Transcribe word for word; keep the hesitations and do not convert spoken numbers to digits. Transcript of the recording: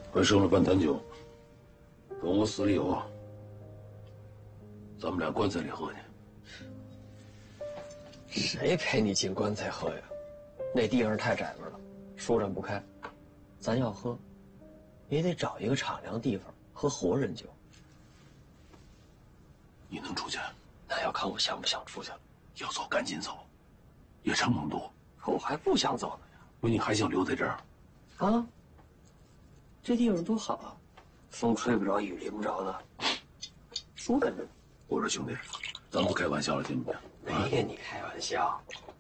快剩了半坛酒，等我死了以后，咱们俩棺材里喝去。 谁陪你进棺材喝呀？那地方太窄门了，舒展不开。咱要喝，也得找一个敞亮地方喝活人酒。 你能出去？ 那要看我想不想出去了。 要走赶紧走，夜长梦多。 可我还不想走呢呀。 不，你还想留在这儿？ 啊，这地方多好啊，风吹不着，雨淋不着的，舒服着呢。 我说兄弟，咱不开玩笑了，行不行？ 没跟你开玩笑，